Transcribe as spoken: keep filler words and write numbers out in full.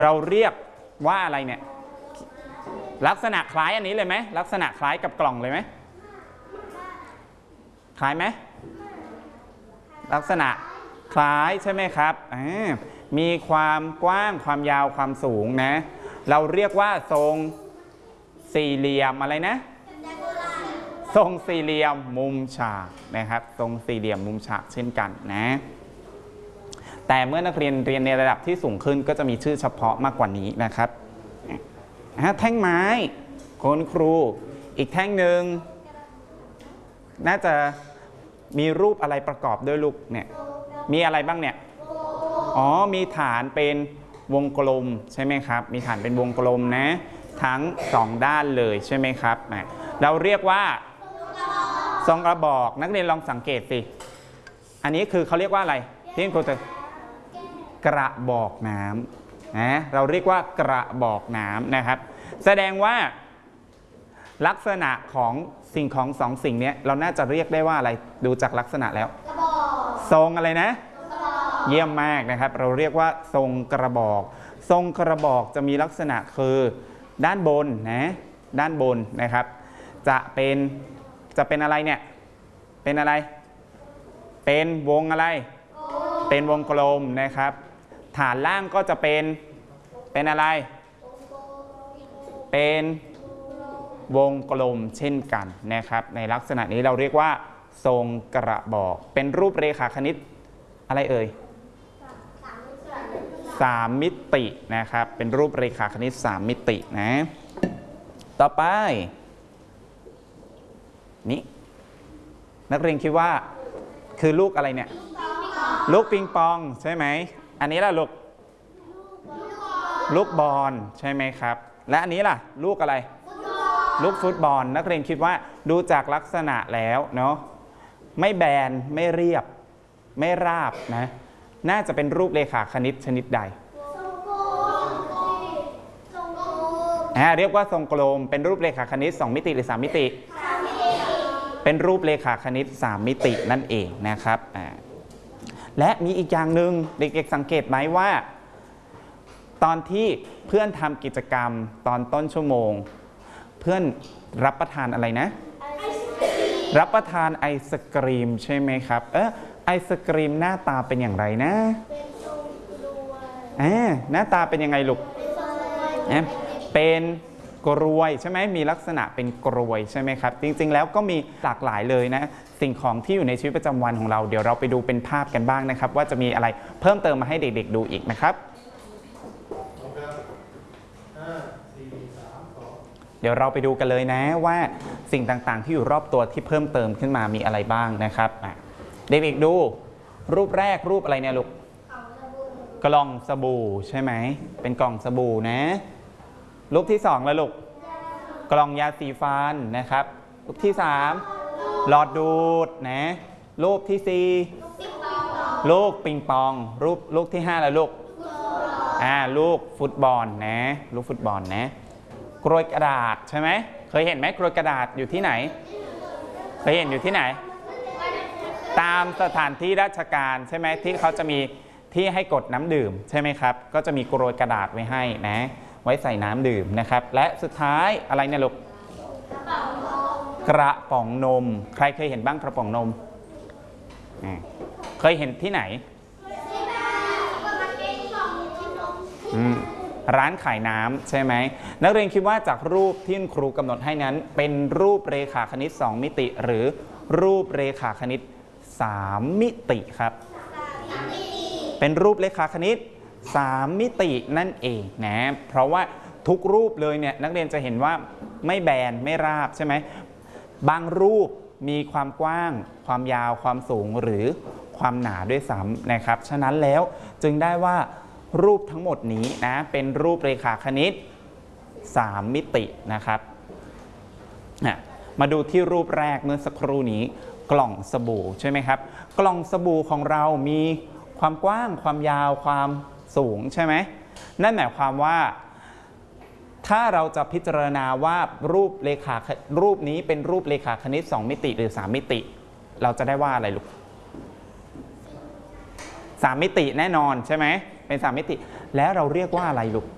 เราเรียกว่าอะไรเนี่ยลักษณะคล้ายอันนี้เลยไหมลักษณะคล้ายกับกล่องเลยไหมคล้ายไหมลักษณะคล้ายใช่ไหมครับมีความกว้างความยาวความสูงนะเราเรียกว่าทรงสี่เหลี่ยมอะไรนะทรงสี่เหลี่ยมมุมฉากนะครับทรงสี่เหลี่ยมมุมฉากเช่นกันนะแต่เมื่อนักเรียนเรียนในระดับที่สูงขึ้นก็จะมีชื่อเฉพาะมากกว่านี้นะครับแท่งไม้คุณครูอีกแท่งหนึ่งน่าจะมีรูปอะไรประกอบด้วยลูกเนี่ยมีอะไรบ้างเนี่ยอ๋อมีฐานเป็นวงกลมใช่ไหมครับมีฐานเป็นวงกลมนะทั้งสองด้านเลยใช่ไหมครับเราเรียกว่าทรงกระบอกนักเรียนลองสังเกตสิอันนี้คือเขาเรียกว่าอะไรที่ครูจะกระบอกน้ำนะเราเรียกว่ากระบอกน้ำนะครับแสดงว่าลักษณะของสิ่งของสองสิ่งนี้เราน่าจะเรียกได้ว่าอะไรดูจากลักษณะแล้วทรงอะไรนะเยี่ยมมากนะครับเราเรียกว่าทรงกระบอกทรงกระบอกจะมีลักษณะคือด้านบนนะด้านบนนะครับจะเป็นจะเป็นอะไรเนี่ยเป็นอะไรเป็นวงอะไรเป็นวงกลมนะครับฐานล่างก็จะเป็นเป็นอะไรเป็นวงกลมเช่นกันนะครับในลักษณะนี้เราเรียกว่าทรงกระบอกเป็นรูปเรขาคณิตอะไรเอ่ยสามมิตินะครับเป็นรูปเรขาคณิตสามมิตินะต่อไปนี่นักเรียนคิดว่าคือลูกอะไรเนี่ยลูกปิงปองใช่ไหมอันนี้ล่ะลูกลูกบอลใช่ไหมครับและอันนี้ล่ะลูกอะไรลูกฟุตบอลนักเรียนคิดว่าดูจากลักษณะแล้วเนาะไม่แบนไม่เรียบไม่ราบนะน่าจะเป็นรูปเรขาคณิตชนิดใดเรียกว่าทรงกลมเป็นรูปเรขาคณิตสองมิติหรือสามมิติเป็นรูปเรขาคณิตสามมิตินั่นเองนะครับและมีอีกอย่างหนึ่งเด็กๆสังเกตไหมว่าตอนที่เพื่อนทำกิจกรรมตอนต้นชั่วโมงเพื่อนรับประทานอะไรนะรับประทานไอศกรีมใช่ไหมครับเออไอศกรีมหน้าตาเป็นอย่างไรนะอ่าหน้าตาเป็นยังไงลูกเป็นกรวยใช่ไหมมีลักษณะเป็นกรวยใช่ไหมครับจริงๆแล้วก็มีหลากหลายเลยนะสิ่งของที่อยู่ในชีวิตประจำวันของเราเดี๋ยวเราไปดูเป็นภาพกันบ้างนะครับว่าจะมีอะไรเพิ่มเติมมาให้เด็กๆดูอีกนะครับเดี๋ยวเราไปดูกันเลยนะว่าสิ่งต่างๆที่อยู่รอบตัวที่เพิ่มเติมขึ้นมามีอะไรบ้างนะครับเด็กๆดูรูปแรกรูปอะไรเนี่ยลูกกล่องสบู่ใช่ไหมเป็นกล่องสบู่นะรูปที่สองแล้วลูกกล่องยาสีฟันนะครับรูปที่สามหลอดดูดนะรูปที่สี่ลูกปิงปองรูปลูกที่ห้าแล้วลูกอ่าลูกฟุตบอลนะลูกฟุตบอลนะกรวยกระดาษใช่ไหมเคยเห็นไหมกรวยกระดาษอยู่ที่ไหนเคยเห็นอยู่ที่ไหนตามสถานที่ราชการใช่ไหมที่เขาจะมีที่ให้กดน้ำดื่มใช่ไหมครับก็จะมีกรวยกระดาษไว้ให้นะไว้ใส่น้ำดื่มนะครับและสุดท้ายอะไรเนี่ยลูกกระป๋องนมใครเคยเห็นบ้างกระป๋องนมเคยเห็นที่ไหนร้านขายน้ำใช่ไหมนักเรียนคิดว่าจากรูปที่ครูกำหนดให้นั้นเป็นรูปเรขาคณิตสองมิติหรือรูปเรขาคณิตสามมิติครับเป็นรูปเรขาคณิตสามมิตินั่นเองนะเพราะว่าทุกรูปเลยเนี่ยนักเรียนจะเห็นว่าไม่แบนไม่ราบใช่ไหมบางรูปมีความกว้างความยาวความสูงหรือความหนาด้วยซ้ำนะครับฉะนั้นแล้วจึงได้ว่ารูปทั้งหมดนี้นะเป็นรูปเรขาคณิตสามมิตินะครับมาดูที่รูปแรกเมื่อสักครู่นี้กล่องสบู่ใช่ไหมครับกล่องสบู่ของเรามีความกว้างความยาวความสูงใช่ไหมนั่นหมายความว่าถ้าเราจะพิจารณาว่ารูปเรขารูปนี้เป็นรูปเรขาคณิตสองมิติหรือสามมิติเราจะได้ว่าอะไรลูกสามมิติแน่นอนใช่ไหมเป็นสามมิติแล้วเราเรียกว่าอะไรลูก